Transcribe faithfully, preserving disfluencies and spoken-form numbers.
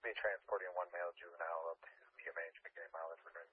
be transporting one male juvenile up to P M H, McKinney Mileage. We're going to